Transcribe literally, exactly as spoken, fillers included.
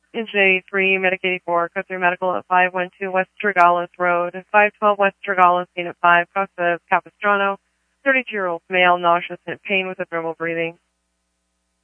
J three, Medicaid four, code three medical at five one two West Tregalis Road, five twelve West Tregalis, unit five, Costa Capistrano, thirty-two-year-old male, nauseous and pain with abnormal breathing.